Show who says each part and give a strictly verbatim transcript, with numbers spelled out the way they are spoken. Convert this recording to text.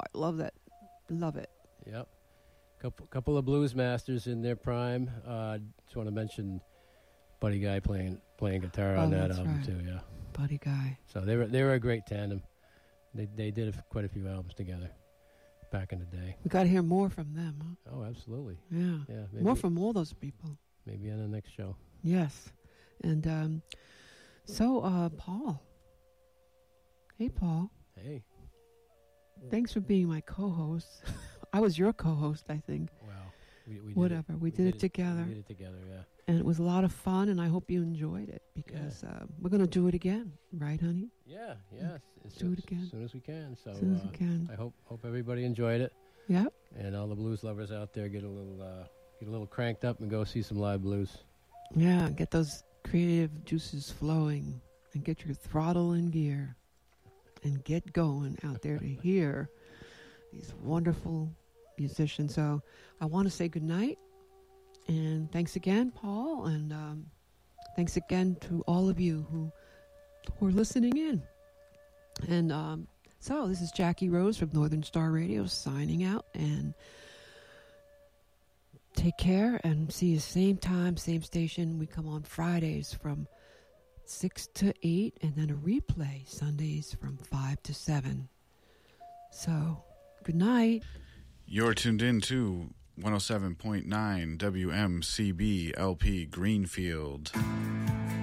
Speaker 1: part. Love that. Love it.
Speaker 2: Yep. Couple couple of blues masters in their prime. Uh, just want to mention Buddy Guy playing playing guitar on
Speaker 1: Oh,
Speaker 2: that
Speaker 1: that's
Speaker 2: album
Speaker 1: right.
Speaker 2: too. Yeah.
Speaker 1: Buddy Guy.
Speaker 2: So they were they were a great tandem. They they did a, quite a few albums together back in the day.
Speaker 1: We got to hear more from them, huh?
Speaker 2: Oh, absolutely.
Speaker 1: Yeah.
Speaker 2: Yeah. Maybe,
Speaker 1: More from all those people.
Speaker 2: maybe on the next show.
Speaker 1: Yes. And um, so, uh, Paul. Hey, Paul.
Speaker 2: Hey.
Speaker 1: Thanks for being my co-host. I was your co-host, I think.
Speaker 2: Wow. We, we
Speaker 1: Whatever.
Speaker 2: Did
Speaker 1: we,
Speaker 2: it.
Speaker 1: did, it together.
Speaker 2: We did it together. Yeah.
Speaker 1: And it was a lot of fun, and I hope you enjoyed it because uh, we're going to do it again. Right, honey?
Speaker 2: Yeah. Yes. As
Speaker 1: Do
Speaker 2: soon,
Speaker 1: it again.
Speaker 2: As soon as we can. So
Speaker 1: As soon as
Speaker 2: uh,
Speaker 1: we can.
Speaker 2: I hope hope everybody enjoyed it.
Speaker 1: Yep.
Speaker 2: And all the blues lovers out there get a little uh, get a little cranked up and go see some live blues.
Speaker 1: Yeah. Get those creative juices flowing and get your throttle in gear and get going out there to hear these wonderful musicians. So I want to say good night. And thanks again, Paul. And um, thanks again to all of you who were listening in. And um, so this is Jackie Rose from Northern Star Radio signing out. And take care and see you same time, same station. We come on Fridays from six to eight and then a replay Sundays from five to seven. So good night.
Speaker 3: You're tuned in to one oh seven point nine W M C B L P Greenfield.